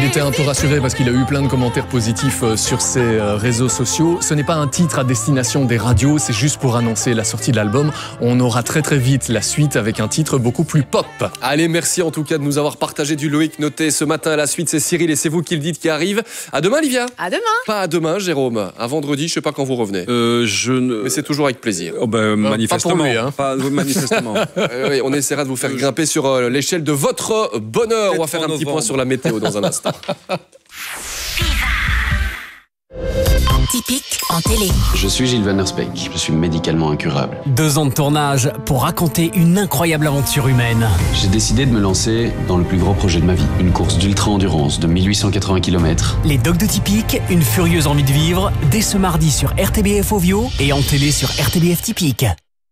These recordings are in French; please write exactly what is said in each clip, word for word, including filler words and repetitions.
était un peu rassuré parce qu'il a eu plein de commentaires positifs sur ses réseaux sociaux. Ce n'est pas un titre à destination des radios, c'est juste pour annoncer la sortie de l'album. On aura très très vite la suite avec un titre beaucoup plus pop. Allez, merci en tout cas de nous avoir partagé du Loïc Noté ce matin. À la suite, c'est Cyril et c'est vous qui le dites qui arrive. À demain, Livia. À demain. Pas à demain, Jérôme. À vendredi, je sais pas quand vous revenez. Euh, je ne... Mais c'est toujours avec plaisir. Oh ben, manifestement. Pas pour lui, hein. Pas, manifestement. euh, oui, on essaiera de vous faire grimper sur euh, l'échelle de votre bonheur. On va faire un petit point sur la météo dans un instant. Typique en télé. Je suis Gilles Van Der Speek, je suis médicalement incurable. Deux ans de tournage pour raconter une incroyable aventure humaine. J'ai décidé de me lancer dans le plus gros projet de ma vie, une course d'ultra-endurance de mille huit cent quatre-vingts kilomètres. Les Dogs de Typique, une furieuse envie de vivre, dès ce mardi sur R T B F Ovio et en télé sur R T B F Typique.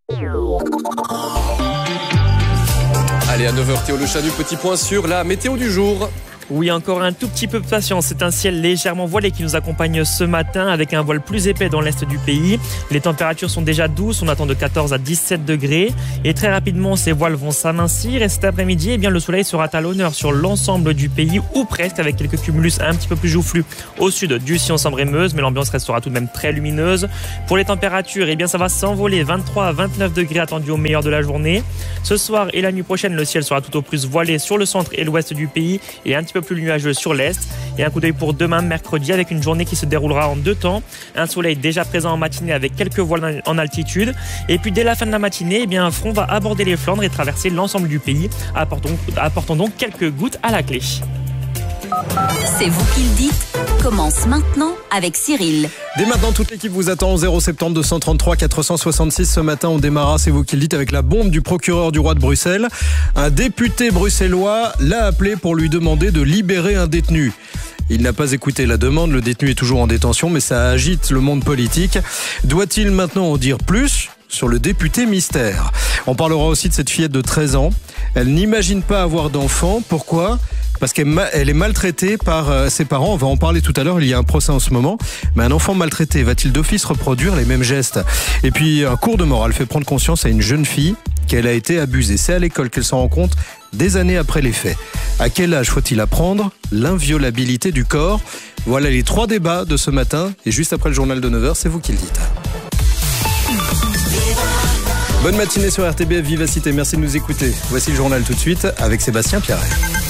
Allez, à neuf heures, Théo Le Chanu, petit point sur la météo du jour. Oui, encore un tout petit peu de patience. C'est un ciel légèrement voilé qui nous accompagne ce matin avec un voile plus épais dans l'est du pays. Les températures sont déjà douces, on attend de quatorze à dix-sept degrés. Et très rapidement, ces voiles vont s'amincir. Et cet après-midi, eh bien, le soleil sera à l'honneur sur l'ensemble du pays, ou presque, avec quelques cumulus un petit peu plus joufflus au sud du Sion-Sambre-et-Meuse. Mais l'ambiance restera tout de même très lumineuse. Pour les températures, eh bien, ça va s'envoler. vingt-trois à vingt-neuf degrés attendus au meilleur de la journée. Ce soir et la nuit prochaine, le ciel sera tout au plus voilé sur le centre et l'ouest du pays et un petit peu plus nuageux sur l'est. Et un coup d'œil pour demain mercredi avec une journée qui se déroulera en deux temps. Un soleil déjà présent en matinée avec quelques voiles en altitude. Et puis dès la fin de la matinée, eh bien, un front va aborder les Flandres et traverser l'ensemble du pays, apportant, apportant donc quelques gouttes à la clé. C'est vous qui le dites, commence maintenant avec Cyril. Dès maintenant, toute l'équipe vous attend au zéro sept zéro deux cent trente-trois quatre cent soixante-six. Ce matin, on démarra, c'est vous qui le dites, avec la bombe du procureur du roi de Bruxelles. Un député bruxellois l'a appelé pour lui demander de libérer un détenu. Il n'a pas écouté la demande, le détenu est toujours en détention, mais ça agite le monde politique. Doit-il maintenant en dire plus sur le député mystère? On parlera aussi de cette fillette de treize ans. Elle n'imagine pas avoir d'enfant. Pourquoi ? Parce qu'elle est maltraitée par ses parents. On va en parler tout à l'heure, il y a un procès en ce moment. Mais un enfant maltraité, va-t-il d'office reproduire les mêmes gestes? Et puis un cours de morale fait prendre conscience à une jeune fille qu'elle a été abusée. C'est à l'école qu'elle s'en rend compte des années après les faits. À quel âge faut-il apprendre l'inviolabilité du corps? Voilà les trois débats de ce matin. Et juste après le journal de neuf heures, c'est vous qui le dites. Bonne matinée sur R T B F Vivacité, merci de nous écouter. Voici le journal tout de suite avec Sébastien Pierret.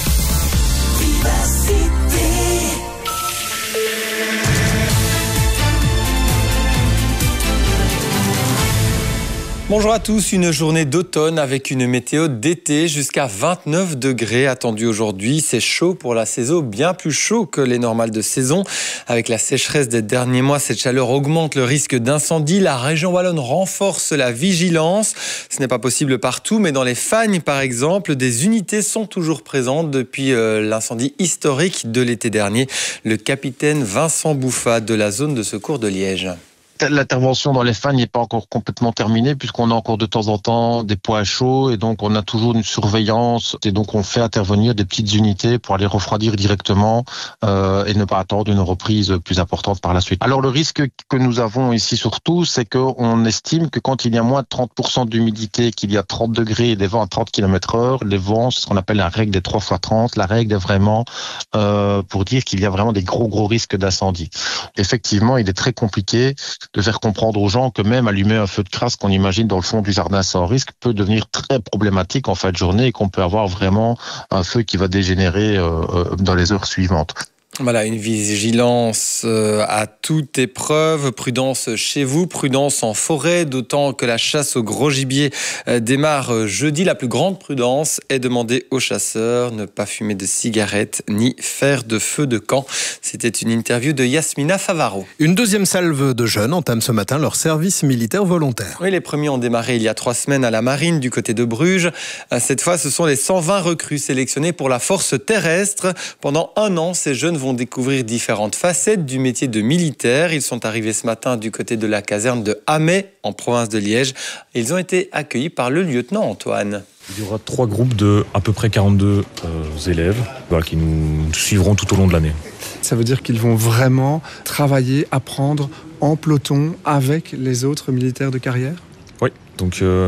Bonjour à tous, une journée d'automne avec une météo d'été jusqu'à vingt-neuf degrés attendus aujourd'hui. C'est chaud pour la saison, bien plus chaud que les normales de saison. Avec la sécheresse des derniers mois, cette chaleur augmente le risque d'incendie. La région wallonne renforce la vigilance. Ce n'est pas possible partout, mais dans les Fagnes, par exemple, des unités sont toujours présentes depuis euh, l'incendie historique de l'été dernier. Le capitaine Vincent Bouffat de la zone de secours de Liège. L'intervention dans les Fagnes n'est pas encore complètement terminée puisqu'on a encore de temps en temps des points chauds et donc on a toujours une surveillance et donc on fait intervenir des petites unités pour aller refroidir directement euh, et ne pas attendre une reprise plus importante par la suite. Alors le risque que nous avons ici surtout, c'est qu'on estime que quand il y a moins de trente pour cent d'humidité, qu'il y a trente degrés et des vents à trente kilomètres heure, les vents, c'est ce qu'on appelle la règle des trois fois trente. La règle est vraiment euh, pour dire qu'il y a vraiment des gros gros risques d'incendie. Effectivement, il est très compliqué de faire comprendre aux gens que même allumer un feu de crasse qu'on imagine dans le fond du jardin sans risque peut devenir très problématique en fin de journée et qu'on peut avoir vraiment un feu qui va dégénérer euh, dans les heures suivantes. Voilà, une vigilance à toute épreuve, prudence chez vous, prudence en forêt, d'autant que la chasse au gros gibier démarre jeudi. La plus grande prudence est demandée aux chasseurs, ne pas fumer de cigarettes ni faire de feu de camp. C'était une interview de Yasmina Favaro. Une deuxième salve de jeunes entame ce matin leur service militaire volontaire. Oui, les premiers ont démarré il y a trois semaines à la marine du côté de Bruges. Cette fois, ce sont les cent vingt recrues sélectionnés pour la force terrestre. Pendant un an, ces jeunes vont découvrir différentes facettes du métier de militaire. Ils sont arrivés ce matin du côté de la caserne de Hamet, en province de Liège. Ils ont été accueillis par le lieutenant Antoine. Il y aura trois groupes de à peu près quarante-deux euh, élèves voilà, qui nous suivront tout au long de l'année. Ça veut dire qu'ils vont vraiment travailler, apprendre en peloton avec les autres militaires de carrière ? Oui, donc euh,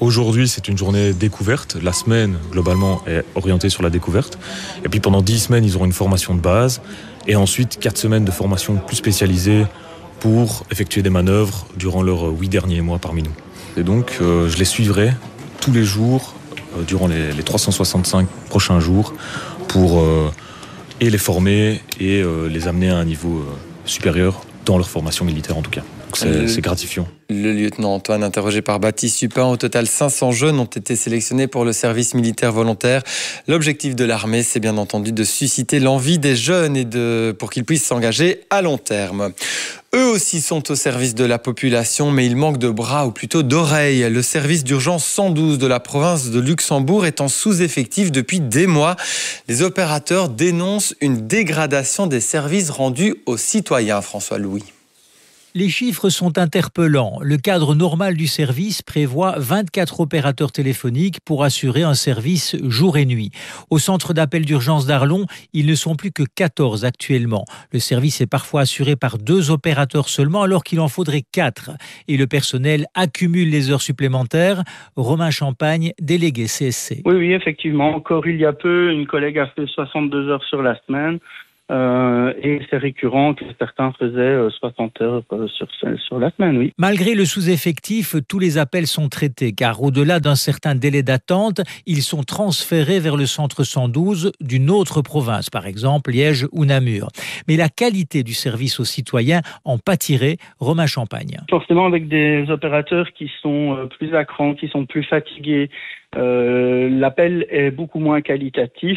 Aujourd'hui, c'est une journée découverte. La semaine, globalement, est orientée sur la découverte. Et puis pendant dix semaines, ils auront une formation de base. Et ensuite, quatre semaines de formation plus spécialisée pour effectuer des manœuvres durant leurs huit derniers mois parmi nous. Et donc, euh, je les suivrai tous les jours, euh, durant les, les trois cent soixante-cinq prochains jours, pour euh, et les former et euh, les amener à un niveau euh, supérieur dans leur formation militaire en tout cas. Donc c'est, euh, c'est gratifiant. Le lieutenant Antoine, interrogé par Baptiste Supin, au total cinq cents jeunes ont été sélectionnés pour le service militaire volontaire. L'objectif de l'armée, c'est bien entendu de susciter l'envie des jeunes et de, pour qu'ils puissent s'engager à long terme. Eux aussi sont au service de la population, mais ils manquent de bras, ou plutôt d'oreilles. Le service d'urgence cent douze de la province de Luxembourg est en sous-effectif depuis des mois. Les opérateurs dénoncent une dégradation des services rendus aux citoyens. François Louis. Les chiffres sont interpellants. Le cadre normal du service prévoit vingt-quatre opérateurs téléphoniques pour assurer un service jour et nuit. Au centre d'appel d'urgence d'Arlon, ils ne sont plus que quatorze actuellement. Le service est parfois assuré par deux opérateurs seulement alors qu'il en faudrait quatre. Et le personnel accumule les heures supplémentaires. Romain Champagne, délégué C S C. Oui, oui, effectivement. Encore il y a peu, une collègue a fait soixante-deux heures sur la semaine. Euh, et c'est récurrent que certains faisaient euh, soixante heures euh, sur, sur la semaine, oui. Malgré le sous-effectif, tous les appels sont traités, car au-delà d'un certain délai d'attente, ils sont transférés vers le centre cent douze d'une autre province, par exemple Liège ou Namur. Mais la qualité du service aux citoyens en pâtirait. Romain Champagne. Forcément, avec des opérateurs qui sont euh, plus à cran, qui sont plus fatigués, euh, l'appel est beaucoup moins qualitatif.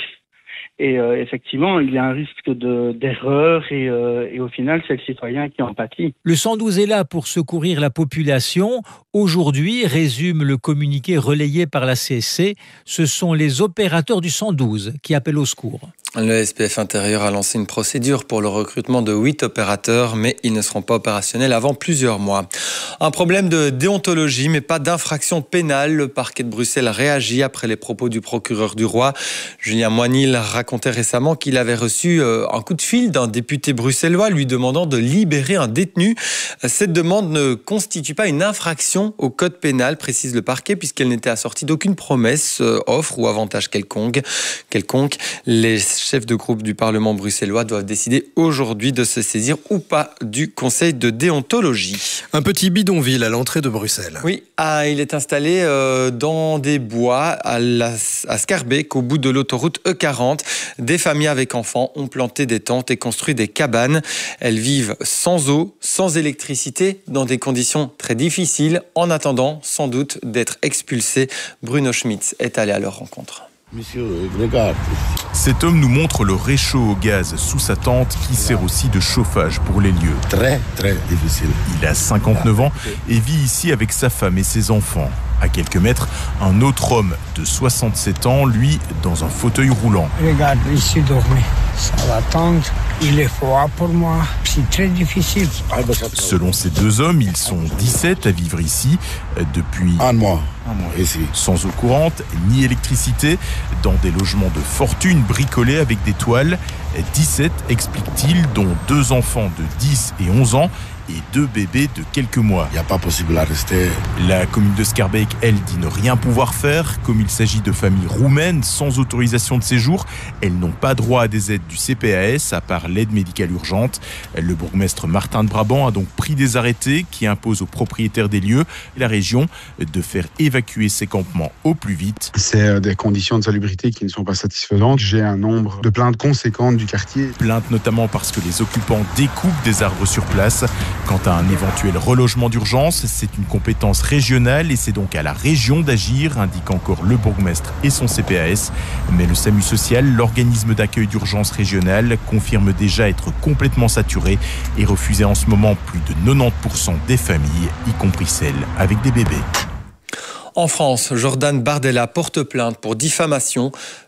Et euh, effectivement, il y a un risque de, d'erreur et, euh, et au final, c'est le citoyen qui en pâtit. Le cent douze est là pour secourir la population. Aujourd'hui, résume le communiqué relayé par la C S C, ce sont les opérateurs du cent douze qui appellent au secours. Le S P F Intérieur a lancé une procédure pour le recrutement de huit opérateurs, mais ils ne seront pas opérationnels avant plusieurs mois. Un problème de déontologie, mais pas d'infraction pénale. Le parquet de Bruxelles réagit après les propos du procureur du roi. Julien Moinil racontait récemment qu'il avait reçu un coup de fil d'un député bruxellois lui demandant de libérer un détenu. Cette demande ne constitue pas une infraction au code pénal, précise le parquet, puisqu'elle n'était assortie d'aucune promesse, offre ou avantage quelconque. quelconque. Les chefs de groupe du Parlement bruxellois doivent décider aujourd'hui de se saisir ou pas du Conseil de déontologie. Un petit bidonville à l'entrée de Bruxelles. Oui, ah, il est installé euh, dans des bois à, la, à Scarbeck, au bout de l'autoroute E quarante. Des familles avec enfants ont planté des tentes et construit des cabanes. Elles vivent sans eau, sans électricité, dans des conditions très difficiles, en attendant sans doute d'être expulsées. Bruno Schmitz est allé à leur rencontre. Monsieur, regarde. Cet homme nous montre le réchaud au gaz sous sa tente qui sert aussi de chauffage pour les lieux. Très, très difficile. Il a cinquante-neuf ans et vit ici avec sa femme et ses enfants. À quelques mètres, un autre homme de soixante-sept ans, lui, dans un fauteuil roulant. Regarde, je suis dormi. Ça va tendre. Il est froid pour moi. C'est très difficile. Selon ces deux hommes, ils sont dix-sept à vivre ici depuis un mois. Un mois ici. Sans eau courante, ni électricité, dans des logements de fortune bricolés avec des toiles. dix-sept, explique-t-il, dont deux enfants de dix et onze ans et deux bébés de quelques mois. Il n'y a pas possible à rester. La commune de Scarbeck, elle, dit ne rien pouvoir faire. Comme il s'agit de familles roumaines sans autorisation de séjour, elles n'ont pas droit à des aides du C P A S, à part l'aide médicale urgente. Le bourgmestre Martin de Brabant a donc pris des arrêtés qui imposent aux propriétaires des lieux et la région de faire évacuer ces campements au plus vite. C'est des conditions de salubrité qui ne sont pas satisfaisantes. J'ai un nombre de plaintes conséquentes du quartier. Plaintes notamment parce que les occupants découpent des arbres sur place. Quant à un éventuel relogement d'urgence, c'est une compétence régionale et c'est donc à la région d'agir, indique encore le bourgmestre et son C P A S. Mais le SAMU social, l'organisme d'accueil d'urgence régional, confirme déjà être complètement saturé et refuser en ce moment plus de quatre-vingt-dix pour cent des familles, y compris celles avec des bébés. En France, Jordan Bardella porte plainte pour diffamation.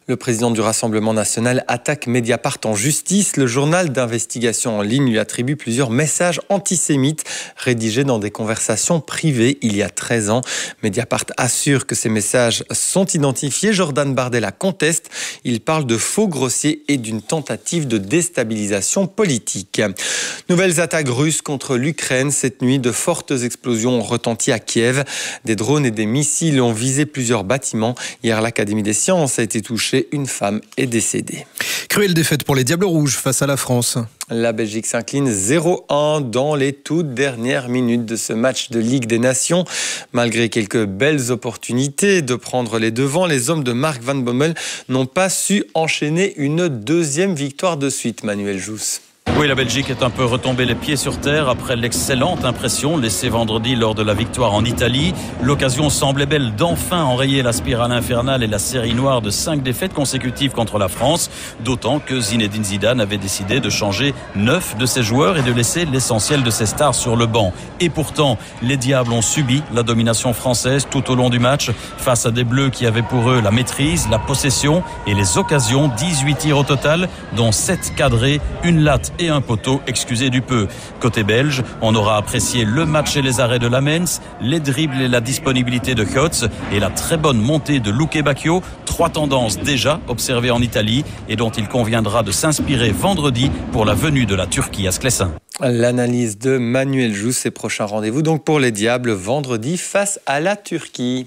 Le président du Rassemblement national attaque Mediapart en justice. Le journal d'investigation en ligne lui attribue plusieurs messages antisémites rédigés dans des conversations privées il y a treize ans. Mediapart assure que ces messages sont identifiés. Jordan Bardella conteste. Il parle de faux grossiers et d'une tentative de déstabilisation politique. Nouvelles attaques russes contre l'Ukraine. Cette nuit, de fortes explosions ont retenti à Kiev. Des drones et des missiles ont visé plusieurs bâtiments. Hier, l'Académie des sciences a été touchée. Une femme est décédée. Cruelle défaite pour les Diables Rouges face à la France. La Belgique s'incline zéro un dans les toutes dernières minutes de ce match de Ligue des Nations. Malgré quelques belles opportunités de prendre les devants, les hommes de Mark Van Bommel n'ont pas su enchaîner une deuxième victoire de suite. Manuel Jousse. Oui, la Belgique est un peu retombée les pieds sur terre après l'excellente impression laissée vendredi lors de la victoire en Italie. L'occasion semblait belle d'enfin enrayer la spirale infernale et la série noire de cinq défaites consécutives contre la France. D'autant que Zinedine Zidane avait décidé de changer neuf de ses joueurs et de laisser l'essentiel de ses stars sur le banc. Et pourtant, les Diables ont subi la domination française tout au long du match face à des Bleus qui avaient pour eux la maîtrise, la possession et les occasions. dix-huit tirs au total, dont sept cadrés, une latte et un poteau, excusez du peu. Côté belge, on aura apprécié le match et les arrêts de Lamens, les dribbles et la disponibilité de Kotz et la très bonne montée de Luque Bacchio. Trois tendances déjà observées en Italie et dont il conviendra de s'inspirer vendredi pour la venue de la Turquie à Sclessin. L'analyse de Manuel Jousse et prochain rendez-vous donc pour les Diables vendredi face à la Turquie.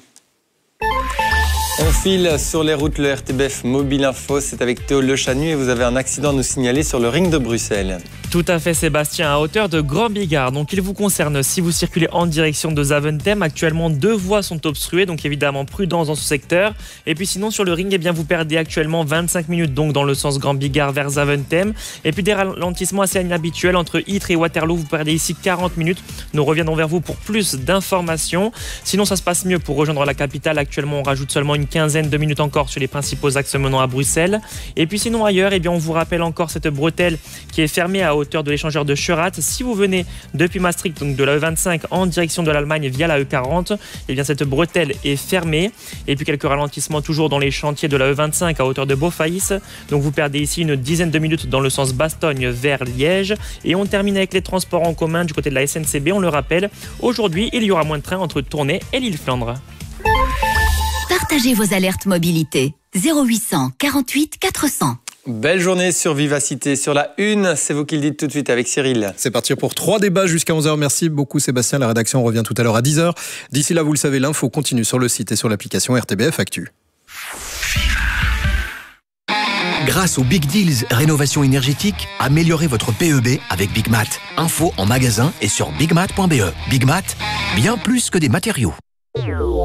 On file sur les routes, le R T B F Mobile Info, c'est avec Théo Lechanu et vous avez un accident à nous signaler sur le ring de Bruxelles. Tout à fait Sébastien, à hauteur de Grand Bigard. Donc il vous concerne si vous circulez en direction de Zaventem. Actuellement deux voies sont obstruées, donc évidemment prudence dans ce secteur. Et puis sinon sur le ring, eh bien, vous perdez actuellement vingt-cinq minutes donc dans le sens Grand Bigard vers Zaventem. Et puis des ralentissements assez inhabituels entre Ytre et Waterloo, vous perdez ici quarante minutes. Nous reviendrons vers vous pour plus d'informations. Sinon ça se passe mieux pour rejoindre la capitale. Actuellement on rajoute seulement une quinzaine de minutes encore sur les principaux axes menant à Bruxelles. Et puis sinon ailleurs, eh bien, on vous rappelle encore cette bretelle qui est fermée à hauteur de l'échangeur de Scheurat. Si vous venez depuis Maastricht, donc de la E vingt-cinq en direction de l'Allemagne via la E quarante, eh bien cette bretelle est fermée. Et puis quelques ralentissements toujours dans les chantiers de la E vingt-cinq à hauteur de Beaufaïs. Donc vous perdez ici une dizaine de minutes dans le sens Bastogne vers Liège. Et on termine avec les transports en commun du côté de la S N C B. On le rappelle, aujourd'hui il y aura moins de trains entre Tournai et l'île-Flandre. Partagez vos alertes mobilité. zéro huit cent quarante-huit quatre cents. Belle journée sur Vivacité, sur la une. C'est vous qui le dites tout de suite avec Cyril. C'est parti pour trois débats jusqu'à onze heures. Merci beaucoup Sébastien. La rédaction revient tout à l'heure à dix heures. D'ici là, vous le savez, l'info continue sur le site et sur l'application R T B F Actu. Grâce aux Big Deals Rénovation énergétique, améliorez votre P E B avec Big Mat. Info en magasin et sur bigmat point b e. Big Mat, bien plus que des matériaux.